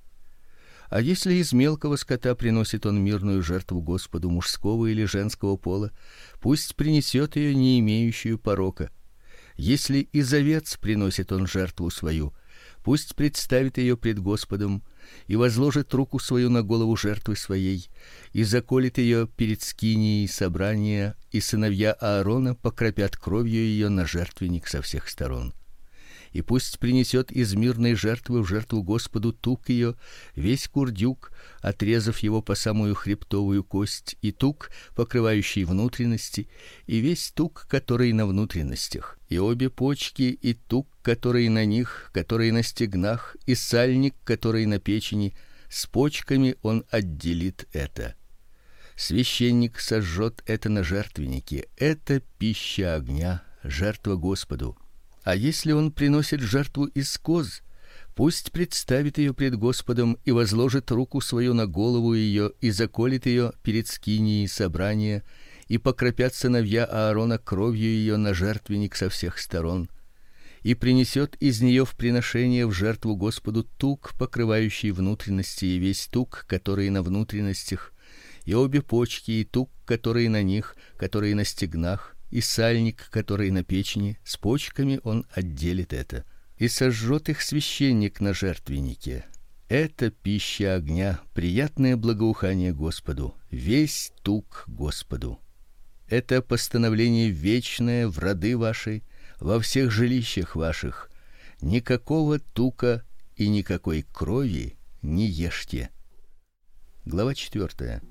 А если из мелкого скота приносит он мирную жертву Господу мужского или женского пола, пусть принесет ее, не имеющую порока. Если из овец приносит он жертву свою, пусть представит ее пред Господом и возложит руку свою на голову жертвы своей и заколет ее перед скинией собрания, и сыновья Аарона покропят кровью ее на жертвенник со всех сторон. И пусть принесет из мирной жертвы в жертву Господу тук ее, весь курдюк, отрезав его по самую хребтовую кость, и тук, покрывающий внутренности, и весь тук, который на внутренностях, и обе почки, и тук, который на них, который на стегнах, и сальник, который на печени, с почками он отделит это. Священник сожжет это на жертвеннике. Это пища огня, жертва Господу. А если он приносит жертву из коз, пусть представит ее пред Господом и возложит руку свою на голову ее и заколет ее перед скинией собрания, и покропят сыновья Аарона кровью ее на жертвенник со всех сторон, и принесет из нее в приношение в жертву Господу тук, покрывающий внутренности, и весь тук, который на внутренностях, и обе почки, и тук, который на них, который на стегнах, и сальник, который на печени, с почками он отделит это, и сожжет их священник на жертвеннике. Это пища огня, приятное благоухание Господу, весь тук Господу. Это постановление вечное в роды ваши, во всех жилищах ваших. Никакого тука и никакой крови не ешьте. Глава четвёртая.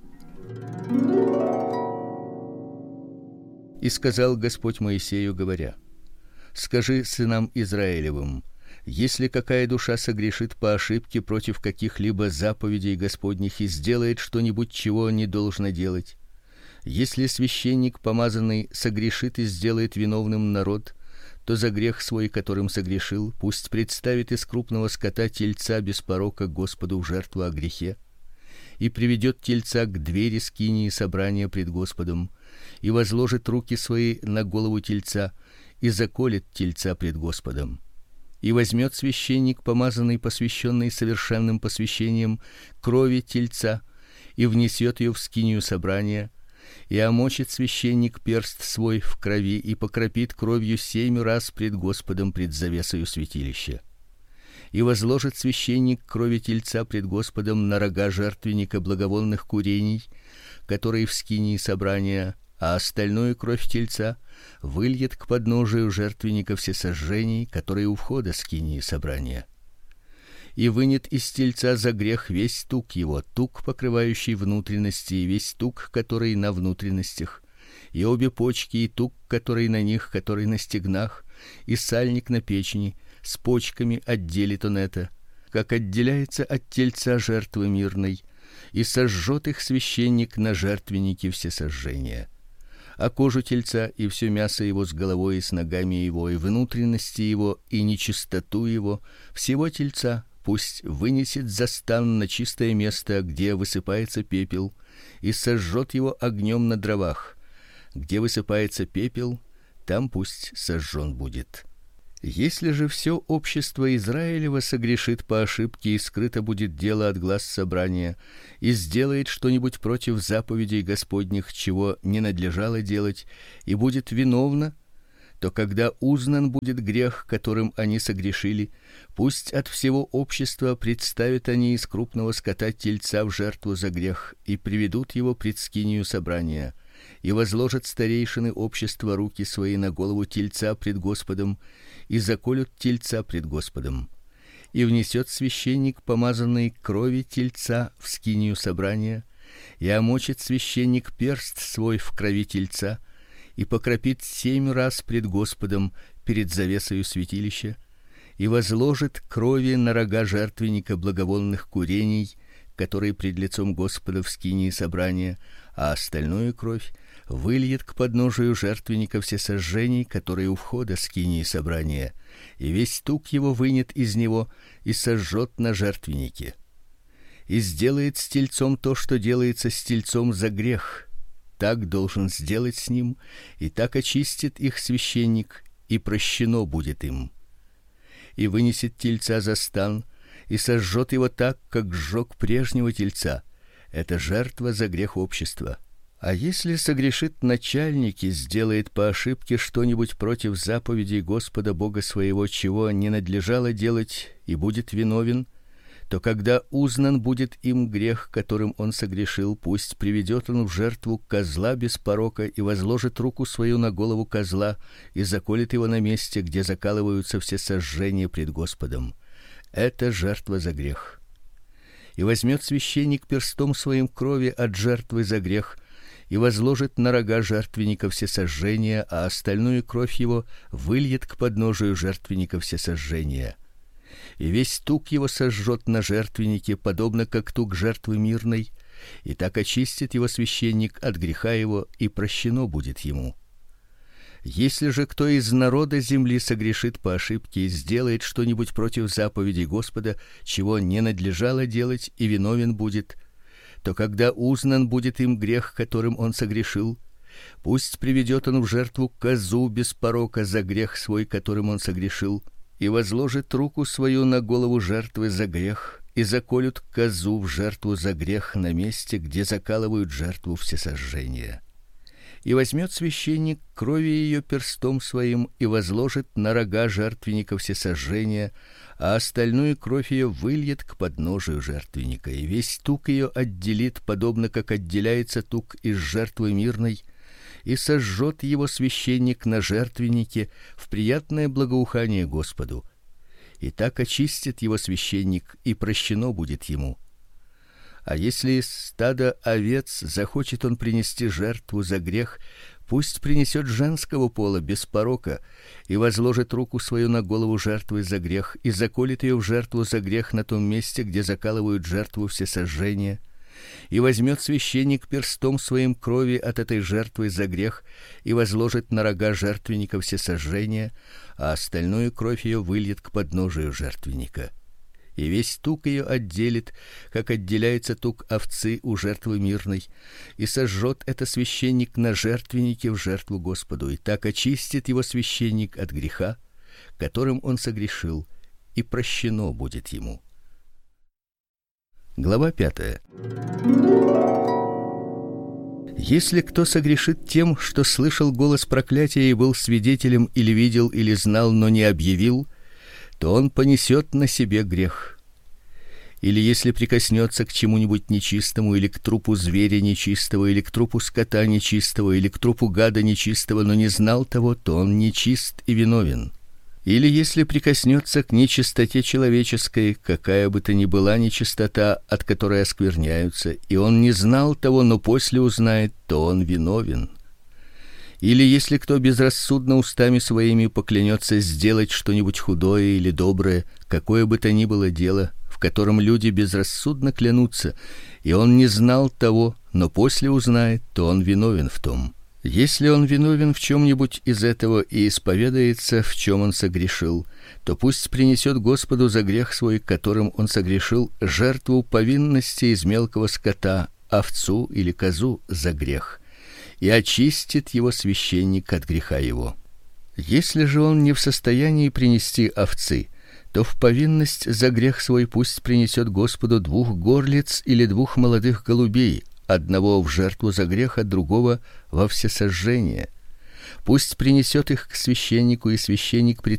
И сказал Господь Моисею, говоря: скажи сынам Израилевым: если какая душа согрешит по ошибке против каких-либо заповедей Господних и сделает что-нибудь, чего не должна делать, если священник помазанный согрешит и сделает виновным народ, то за грех свой, которым согрешил, пусть представит из крупного скота тельца без порока Господу в жертву о грехе, и приведет тельца к двери скинии собрания пред Господом, и возложит руки свои на голову тельца и заколет тельца пред Господом. И возьмет священник, помазанный, посвященный совершенным посвящением, крови тельца и внесет ее в скинию собрания, и омочит священник перст свой в крови и покропит кровью семь раз пред Господом пред завесою святилища. И возложит священник крови тельца пред Господом на рога жертвенника благовонных курений, которые в скинии собрания, а остальную кровь тельца выльет к подножию жертвенника всесожжений, которые у входа скинии собрания. и вынет из тельца за грех весь тук его, тук, покрывающий внутренности, и весь тук, который на внутренностях, и обе почки, и тук, который на них, который на стегнах, и сальник на печени, с почками отделит он это, как отделяется от тельца жертвы мирной, и сожжет их священник на жертвеннике всесожжения. А кожу тельца и все мясо его с головой и с ногами его, и внутренности его, и нечистоту его, всего тельца пусть вынесет за стан на чистое место, где высыпается пепел, и сожжет его огнем на дровах. Где высыпается пепел, там пусть сожжен будет. Если же все общество Израилева согрешит по ошибке, и скрыто будет дело от глаз собрания, и сделает что-нибудь против заповедей Господних, чего не надлежало делать, и будет виновно, то когда узнан будет грех, которым они согрешили, пусть от всего общества представят они из крупного скота тельца в жертву за грех и приведут его пред скинию собрания, и возложат старейшины общества руки свои на голову тельца пред Господом, и заколют тельца пред Господом. И внесет священник помазанной крови тельца в скинию собрания, и омочит священник перст свой в крови тельца, и покропит семь раз пред Господом перед завесою святилища, и возложит крови на рога жертвенника благовонных курений, который пред лицом Господа в скинии собрания, а остальную кровь выльет к подножию жертвенника всесожжений, который у входа скинии собрания, и весь тук его вынет из него и сожжет на жертвеннике. И сделает с тельцом то, что делается с тельцом за грех. Так должен сделать с ним, и так очистит их священник, и прощено будет им. И вынесет тельца за стан, и сожжет его так, как сжег прежнего тельца. Это жертва за грех общества. А если согрешит начальник и сделает по ошибке что-нибудь против заповедей Господа Бога своего, чего не надлежало делать, и будет виновен, то когда узнан будет им грех, которым он согрешил, пусть приведет он в жертву козла без порока и возложит руку свою на голову козла и заколет его на месте, где закалываются все сожжения пред Господом. Это жертва за грех. И возьмет священник перстом своим крови от жертвы за грех и возложит на рога жертвенника всесожжения, а остальную кровь его выльет к подножию жертвенника всесожжения. И весь тук его сожжет на жертвеннике, подобно как тук жертвы мирной, и так очистит его священник от греха его, и прощено будет ему. Если же кто из народа земли согрешит по ошибке и сделает что-нибудь против заповедей Господа, чего не надлежало делать, и виновен будет, то когда узнан будет им грех, которым он согрешил, пусть приведет он в жертву козу без порока за грех свой, которым он согрешил, и возложит руку свою на голову жертвы за грех, и заколют козу в жертву за грех на месте, где закалывают жертву всесожжения. И возьмет священник крови ее перстом своим и возложит на рога жертвенника всесожжения, а остальную кровь ее выльет к подножию жертвенника, и весь тук ее отделит, подобно как отделяется тук из жертвы мирной, и сожжет его священник на жертвеннике в приятное благоухание Господу. И так очистит его священник, и прощено будет ему. А если из стада овец захочет он принести жертву за грех, пусть принесет женского пола без порока и возложит руку свою на голову жертвы за грех и заколет ее в жертву за грех на том месте, где закалывают жертву всесожжения. И возьмет священник перстом своим крови от этой жертвы за грех и возложит на рога жертвенника всесожжения, а остальную кровь ее выльет к подножию жертвенника. И весь тук ее отделит, как отделяется тук овцы у жертвы мирной, и сожжет это священник на жертвеннике в жертву Господу, и так очистит его священник от греха, которым он согрешил, и прощено будет ему. Глава пятая. Если кто согрешит тем, что слышал голос проклятия и был свидетелем или видел или знал, но не объявил, то он понесет на себе грех. Или если прикоснется к чему-нибудь нечистому, или к трупу зверя нечистого, или к трупу скота нечистого, или к трупу гада нечистого, но не знал того, то он нечист и виновен. Или если прикоснется к нечистоте человеческой, какая бы то ни была нечистота, от которой оскверняются, и он не знал того, но после узнает, то он виновен. Или если кто безрассудно устами своими поклянется сделать что-нибудь худое или доброе, какое бы то ни было дело, в котором люди безрассудно клянутся, и он не знал того, но после узнает, то он виновен в том. Если он виновен в чём-нибудь из этого и исповедается, в чём он согрешил, то пусть принесет Господу за грех свой, которым он согрешил, жертву повинности из мелкого скота, овцу или козу за грех, и очистит его священник от греха его. Если же он не в состоянии принести овцы, то в повинность за грех свой пусть принесет Господу двух горлиц или двух молодых голубей, одного в жертву за грех, а другого во всесожжение. Пусть принесет их к священнику, и священник пред